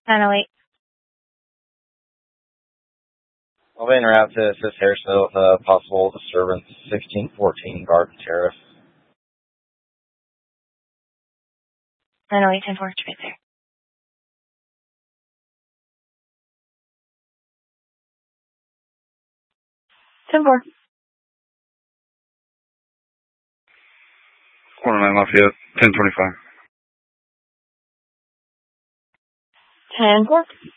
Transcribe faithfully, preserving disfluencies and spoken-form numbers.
nine oh eight. I'll be en route to assist Harrisville with a possible disturbance, sixteen fourteen Garden Terrace. nine oh eight, ten four, right there. ten four. Corner nine Lafayette, ten twenty-five. ten four.